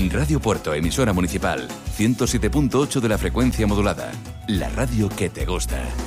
Radio Puerto, emisora municipal, 107.8 de la frecuencia modulada. La radio que te gusta.